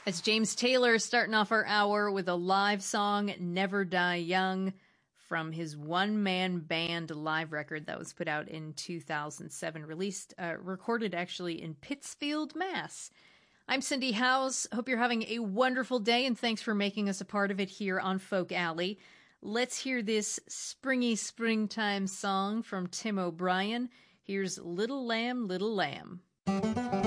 As James Taylor starting off our hour with a live song, Never Die Young, from his one-man band live record that was put out in 2007, recorded actually in Pittsfield, Mass. I'm Cindy Howes. Hope you're having a wonderful day, and thanks for making us a part of it here on Folk Alley. Let's hear this springy springtime song from Tim O'Brien. Here's Little Lamb, Little Lamb.